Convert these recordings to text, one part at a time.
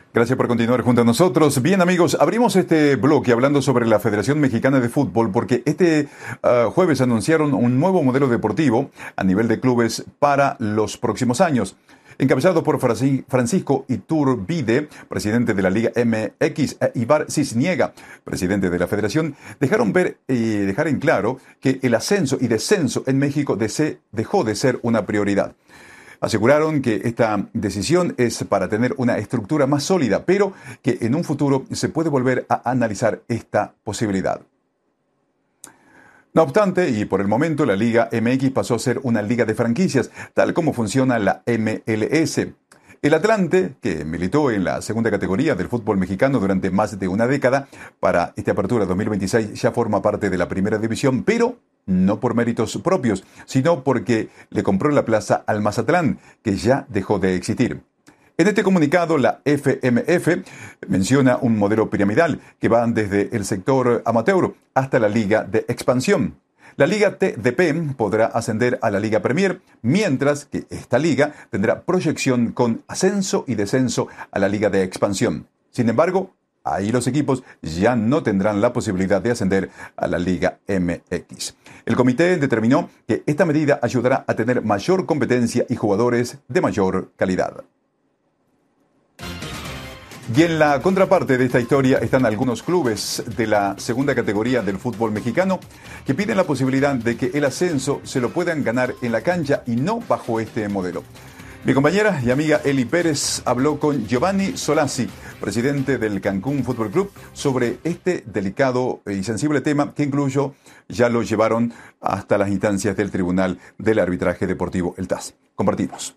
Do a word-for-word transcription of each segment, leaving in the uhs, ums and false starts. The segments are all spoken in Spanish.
Gracias por continuar junto a nosotros. Bien, amigos, abrimos este bloque hablando sobre la Federación Mexicana de Fútbol porque este uh, jueves anunciaron un nuevo modelo deportivo a nivel de clubes para los próximos años. Encabezado por Francisco Iturbide, presidente de la Liga M X, e Ibar Cisniega, presidente de la Federación, dejaron ver y eh, dejar en claro que el ascenso y descenso en México dejó de ser una prioridad. Aseguraron que esta decisión es para tener una estructura más sólida, pero que en un futuro se puede volver a analizar esta posibilidad. No obstante, y por el momento, la Liga M X pasó a ser una liga de franquicias, tal como funciona la M L S. El Atlante, que militó en la segunda categoría del fútbol mexicano durante más de una década, para esta apertura dos mil veintiséis ya forma parte de la primera división, pero no por méritos propios, sino porque le compró la plaza al Mazatlán, que ya dejó de existir. En este comunicado, la F M F menciona un modelo piramidal que va desde el sector amateur hasta la Liga de Expansión. La Liga T D P podrá ascender a la Liga Premier, mientras que esta liga tendrá proyección con ascenso y descenso a la Liga de Expansión. Sin embargo, ahí los equipos ya no tendrán la posibilidad de ascender a la Liga M X. El comité determinó que esta medida ayudará a tener mayor competencia y jugadores de mayor calidad. Y en la contraparte de esta historia están algunos clubes de la segunda categoría del fútbol mexicano que piden la posibilidad de que el ascenso se lo puedan ganar en la cancha y no bajo este modelo. Mi compañera y amiga Eli Pérez habló con Giovanni Solazzi, presidente del Cancún Fútbol Club, sobre este delicado y sensible tema que incluso ya lo llevaron hasta las instancias del Tribunal del Arbitraje Deportivo, el T A S. Compartimos.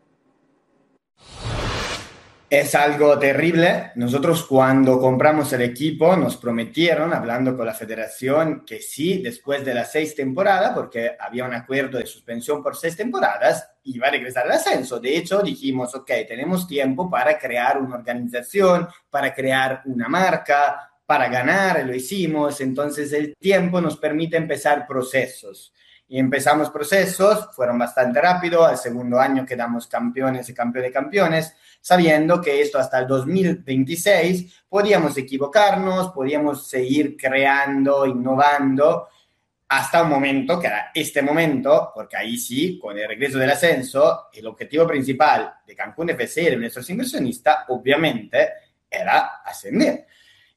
Es algo terrible. Nosotros cuando compramos el equipo nos prometieron, hablando con la federación, que sí, después de las seis temporadas, porque había un acuerdo de suspensión por seis temporadas, iba a regresar al ascenso. De hecho, dijimos, ok, tenemos tiempo para crear una organización, para crear una marca, para ganar, lo hicimos. Entonces el tiempo nos permite empezar procesos. Y empezamos procesos, fueron bastante rápido, al segundo año quedamos campeones y campeones de campeones, sabiendo que esto hasta el dos mil veintiséis podíamos equivocarnos, podíamos seguir creando, innovando, hasta un momento, que era este momento, porque ahí sí, con el regreso del ascenso, el objetivo principal de Cancún F C y de nuestros inversionistas, obviamente, era ascender.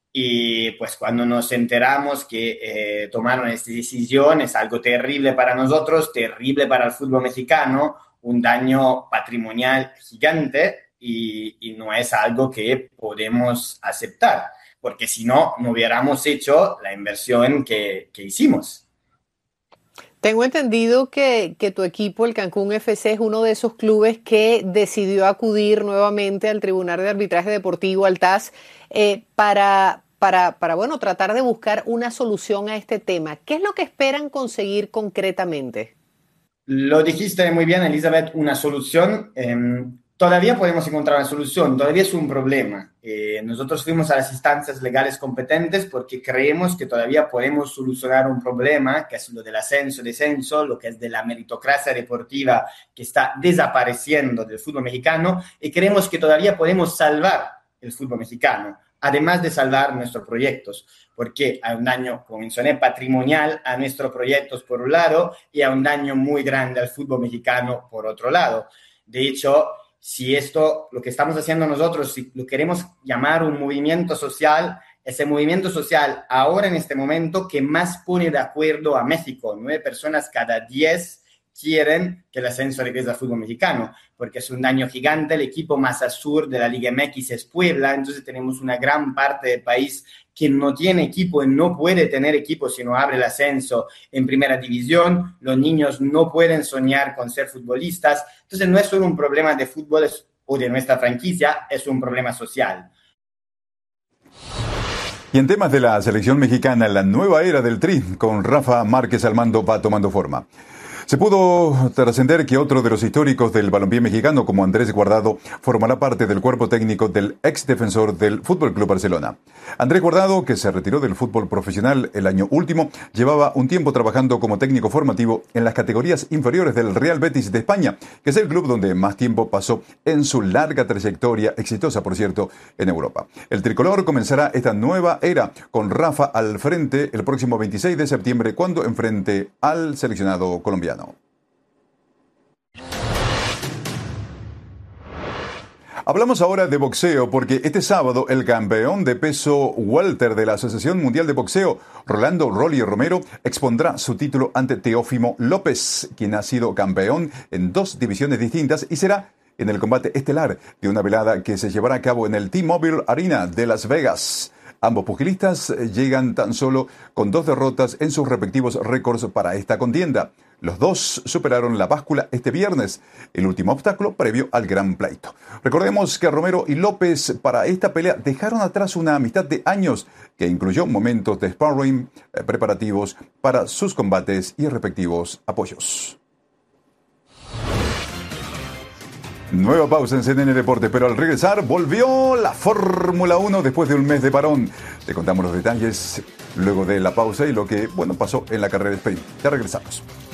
Y pues cuando nos enteramos que eh, tomaron esta decisión, es algo terrible para nosotros, terrible para el fútbol mexicano, un daño patrimonial gigante y, y no es algo que podemos aceptar, porque si no, no hubiéramos hecho la inversión que, que hicimos. Tengo entendido que, que tu equipo, el Cancún F C, es uno de esos clubes que decidió acudir nuevamente al Tribunal de Arbitraje Deportivo, al T A S, eh, para, para, para bueno, tratar de buscar una solución a este tema. ¿Qué es lo que esperan conseguir concretamente? Lo dijiste muy bien, Elizabeth, una solución. Eh, todavía podemos encontrar una solución, todavía es un problema. Eh, nosotros fuimos a las instancias legales competentes porque creemos que todavía podemos solucionar un problema, que es lo del ascenso, descenso, lo que es de la meritocracia deportiva que está desapareciendo del fútbol mexicano, y creemos que todavía podemos salvar el fútbol mexicano, además de salvar nuestros proyectos, porque hay un daño, como mencioné, patrimonial a nuestros proyectos por un lado y hay un daño muy grande al fútbol mexicano por otro lado. De hecho, si esto, lo que estamos haciendo nosotros, si lo queremos llamar un movimiento social, ese movimiento social ahora en este momento que más pone de acuerdo a México, nueve personas cada diez quieren que el ascenso regrese al fútbol mexicano, porque es un daño gigante. El equipo más al sur de la Liga M X es Puebla, entonces tenemos una gran parte del país que no tiene equipo y no puede tener equipo si no abre el ascenso en primera división. Los niños no pueden soñar con ser futbolistas. Entonces no es solo un problema de fútbol o de nuestra franquicia, es un problema social. Y en temas de la selección mexicana, la nueva era del Tri, con Rafa Márquez al mando, va tomando forma. Se pudo trascender que otro de los históricos del balompié mexicano, como Andrés Guardado, formará parte del cuerpo técnico del ex defensor del Fútbol Club Barcelona. Andrés Guardado, que se retiró del fútbol profesional el año último, llevaba un tiempo trabajando como técnico formativo en las categorías inferiores del Real Betis de España, que es el club donde más tiempo pasó en su larga trayectoria, exitosa por cierto, en Europa. El tricolor comenzará esta nueva era con Rafa al frente el próximo veintiséis de septiembre, cuando enfrente al seleccionado colombiano. Hablamos ahora de boxeo porque este sábado el campeón de peso welter de la Asociación Mundial de Boxeo, Rolando Rolly Romero, expondrá su título ante Teófimo López, quien ha sido campeón en dos divisiones distintas y será en el combate estelar de una velada que se llevará a cabo en el T-Mobile Arena de Las Vegas. Ambos pugilistas llegan tan solo con dos derrotas en sus respectivos récords para esta contienda. Los dos superaron la báscula este viernes, el último obstáculo previo al gran pleito. Recordemos que Romero y López para esta pelea dejaron atrás una amistad de años que incluyó momentos de sparring eh, preparativos para sus combates y respectivos apoyos. Nueva pausa en C N N Deportes, pero al regresar volvió la Fórmula uno después de un mes de parón. Te contamos los detalles luego de la pausa y lo que, bueno, pasó en la carrera de sprint. Ya regresamos.